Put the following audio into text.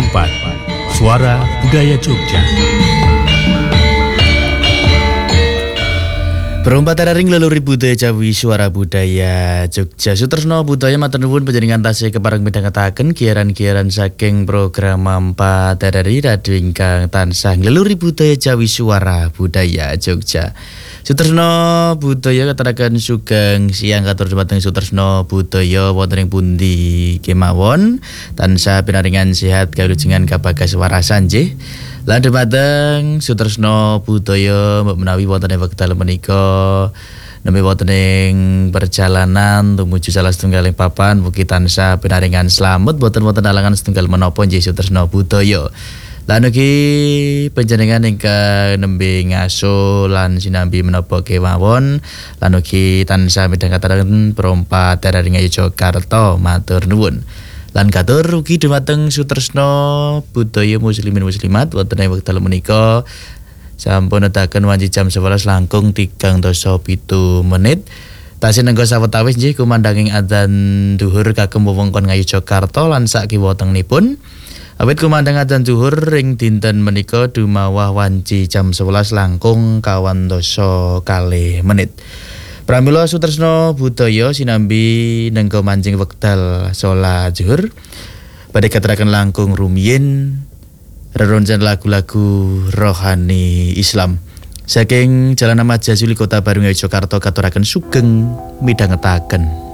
Suara Budaya Jogja. Perompat ring leluhur budaya Jawi Suara Budaya Jogja. Sutresno budaya matur nuwun panjenengan tasih kepareng midhangetaken giaran-giaran saking program Mampa dari radio ingkang tansah leluhur budaya Jawi Suara Budaya Jogja. Sutresno budaya kateraken sugeng siang katur dumateng Sutresno budaya wonten ing pundi kemawon tansah pinaringan sehat kalujengan kabagas warasan nggih. Lan dumateng Sutresno budaya menawi wonten ing wekdal menika nembe wonten ing perjalanan tumuju salah setunggaling papan mugi tansah pinaringan slamet boten wonten alangan setunggal menapa nggih Sutresno budaya. Lan ugi panjenengan ingkang nembe ngaso lan sinambi menapa kemawon lan ugi tansah midhangetaken perompat dari Yogyakarta matur nuwun. Lan katur ugi dumateng Sutresno budaya muslimin muslimat wonten ing wekdal menika sampun nedahaken wanci jam 11 langkung 37 menit. Tasih nenggo sawetawis nggih kumandhanging adzan dhuhur kagem wewengkon Ngayogyakarta lan sak kiwatengnipun. Awit kumandhang adzan zuhur ing dinten menika dumawah wanci jam 11 langkung 29 menit. Pramila Sutresno budaya sinambi nenggo manjing wekdal salat zuhur badhe kateraken langkung rumiyin reroncan lagu-lagu rohani Islam saking Jalan Ahmad Jazuli Kota Baru Yogyakarta katuraken sugeng midhangetaken.